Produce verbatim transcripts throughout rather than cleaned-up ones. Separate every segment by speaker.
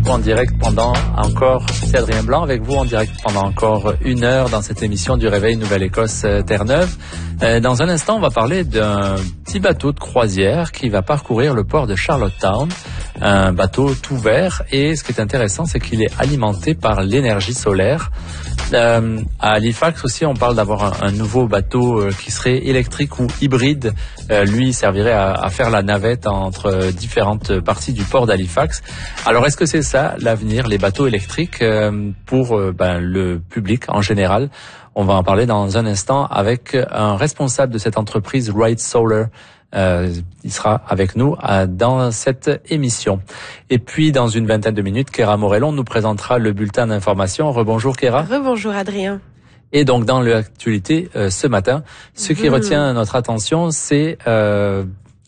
Speaker 1: En direct pendant encore, c'est Adrien Blanc avec vous en direct pendant encore une heure dans cette émission du Réveil Nouvelle-Écosse Terre-Neuve. Euh, dans un instant, on va parler d'un petit bateau de croisière qui va parcourir le port de Charlottetown. Un bateau tout vert et ce qui est intéressant, c'est qu'il est alimenté par l'énergie solaire. Euh, à Halifax aussi, on parle d'avoir un, un nouveau bateau euh, qui serait électrique ou hybride. Euh, lui, il servirait à, à faire la navette entre différentes parties du port d'Halifax. Alors, est-ce que c'est ça l'avenir, les bateaux électriques euh, pour euh, ben, le public en général? On va en parler dans un instant avec un responsable de cette entreprise, Wright Solar. Euh, il sera avec nous euh, dans cette émission. Et puis, dans une vingtaine de minutes, Kéra Morellon nous présentera le bulletin d'information. Rebonjour Kéra.
Speaker 2: Rebonjour Adrien.
Speaker 1: Et donc, dans l'actualité euh, ce matin, ce qui mmh. retient notre attention, c'est euh,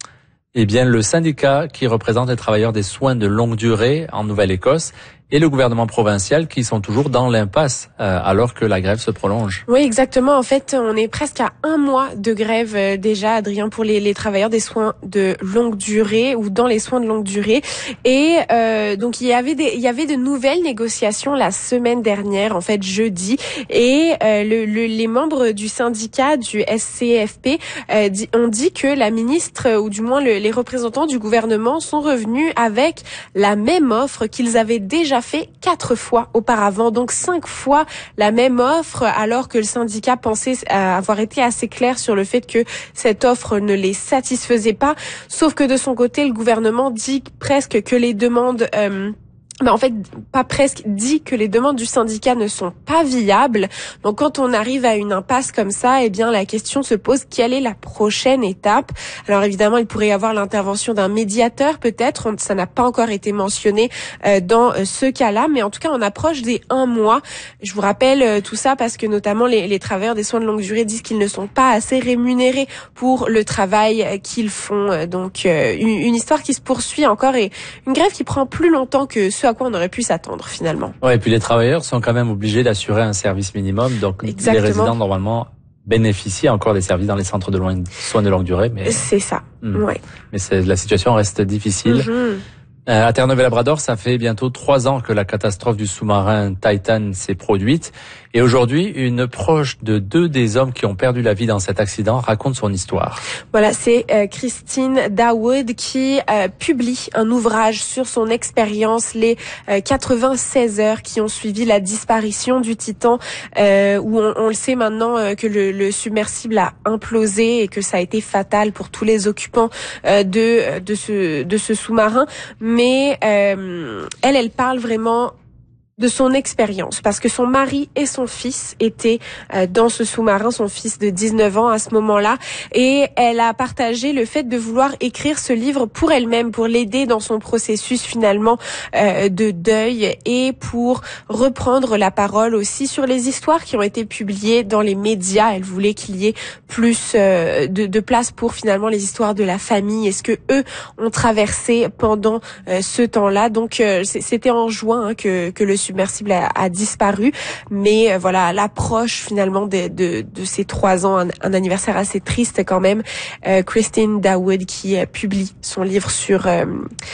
Speaker 1: eh bien le syndicat qui représente les travailleurs des soins de longue durée en Nouvelle-Écosse et le gouvernement provincial qui sont toujours dans l'impasse euh, alors que la grève se prolonge.
Speaker 2: Oui, exactement. En fait, on est presque à un mois de grève euh, déjà, Adrien, pour les, les travailleurs des soins de longue durée ou dans les soins de longue durée. Et euh, donc, il y avait des, il y avait de nouvelles négociations la semaine dernière, en fait, jeudi. Et euh, le, le, les membres du syndicat du S C F P euh, dit, ont dit que la ministre, ou du moins le, les représentants du gouvernement, sont revenus avec la même offre qu'ils avaient déjà fait quatre fois auparavant, donc cinq fois la même offre, alors que le syndicat pensait avoir été assez clair sur le fait que cette offre ne les satisfaisait pas. Sauf que de son côté, le gouvernement dit presque que les demandes... Euh, Ben en fait, pas presque, dit que les demandes du syndicat ne sont pas viables. Donc quand on arrive à une impasse comme ça, eh bien la question se pose, quelle est la prochaine étape? Alors évidemment, il pourrait y avoir l'intervention d'un médiateur peut-être, ça n'a pas encore été mentionné euh, dans euh, ce cas-là, mais en tout cas on approche des un mois. Je vous rappelle euh, tout ça parce que notamment les, les travailleurs des soins de longue durée disent qu'ils ne sont pas assez rémunérés pour le travail euh, qu'ils font. Donc euh, une, une histoire qui se poursuit encore et une grève qui prend plus longtemps que ce à quoi on aurait pu s'attendre finalement.
Speaker 1: Ouais, et puis les travailleurs sont quand même obligés d'assurer un service minimum, donc
Speaker 2: Exactement.
Speaker 1: Les résidents normalement bénéficient encore des services dans les centres de soins de longue durée. Mais
Speaker 2: c'est ça.
Speaker 1: Mmh.
Speaker 2: Ouais.
Speaker 1: Mais c'est, la situation reste difficile.
Speaker 2: Mm-hmm.
Speaker 1: Euh, à Terre-Neuve et Labrador, ça fait bientôt trois ans que la catastrophe du sous-marin Titan s'est produite. Et aujourd'hui, une proche de deux des hommes qui ont perdu la vie dans cet accident raconte son histoire.
Speaker 2: Voilà, c'est euh, Christine Dawood qui euh, publie un ouvrage sur son expérience, les euh, quatre-vingt-seize heures qui ont suivi la disparition du Titan, euh, où on, on le sait maintenant euh, que le, le submersible a implosé et que ça a été fatal pour tous les occupants euh, de de ce de ce sous-marin. Mais euh, elle, elle parle vraiment de son expérience, parce que son mari et son fils étaient euh, dans ce sous-marin, son fils de dix-neuf ans à ce moment-là, et elle a partagé le fait de vouloir écrire ce livre pour elle-même, pour l'aider dans son processus finalement euh, de deuil, et pour reprendre la parole aussi sur les histoires qui ont été publiées dans les médias. Elle voulait qu'il y ait plus euh, de, de place pour finalement les histoires de la famille et ce que eux ont traversé pendant euh, ce temps-là. Donc euh, c'était en juin hein, que, que le submersible a, a disparu, mais euh, voilà, à l'approche finalement de, de, de ces trois ans, un, un anniversaire assez triste quand même, euh, Christine Dawood qui euh, publie son livre sur euh,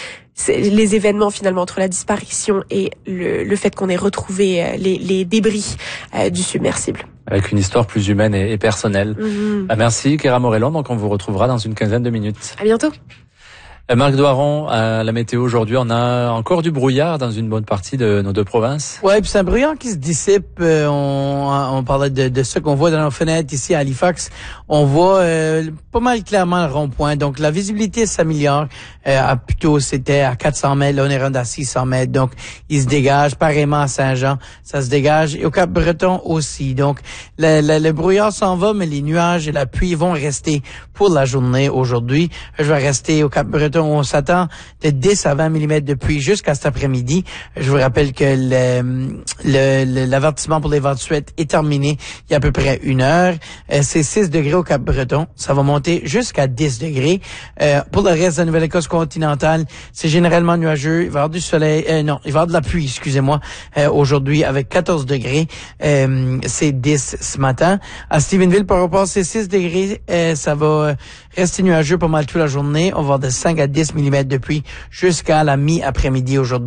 Speaker 2: les événements finalement entre la disparition et le, le fait qu'on ait retrouvé euh, les, les débris euh, du submersible.
Speaker 1: Avec une histoire plus humaine et, et personnelle.
Speaker 2: Mm-hmm.
Speaker 1: Bah, merci Kéra Morellon, donc on vous retrouvera dans une quinzaine de minutes.
Speaker 2: À bientôt.
Speaker 1: Marc Doiron, à la météo aujourd'hui, on a encore du brouillard dans une bonne partie de nos deux provinces.
Speaker 3: Ouais, puis c'est un brouillard qui se dissipe. Euh, on, on parlait de, de ce qu'on voit dans nos fenêtres ici à Halifax. On voit euh, pas mal clairement le rond-point. Donc la visibilité s'améliore. Euh, plutôt c'était à quatre cents mètres. Là, on est rendu à six cents mètres. Donc il se dégage. Pareillement à Saint-Jean, ça se dégage. Et au Cap-Breton aussi. Donc le, le, le brouillard s'en va, mais les nuages et la pluie vont rester pour la journée aujourd'hui. Je vais rester au Cap-Breton. On s'attend de dix à vingt millimètres de pluie jusqu'à cet après-midi. Je vous rappelle que le, le, le, l'avertissement pour les vents de suite est terminé il y a à peu près une heure. Euh, c'est six degrés au Cap-Breton. Ça va monter jusqu'à dix degrés. Euh, pour le reste de la Nouvelle-Écosse continentale, c'est généralement nuageux. Il va y avoir du soleil. Euh, non, il va y avoir de la pluie, excusez-moi, euh, aujourd'hui avec quatorze degrés. Euh, c'est dix ce matin. À Stephenville, par rapport, c'est six degrés. Euh, ça va rester nuageux pas mal toute la journée. On va avoir de cinq à dix millimètres de pluie jusqu'à la mi-après-midi aujourd'hui.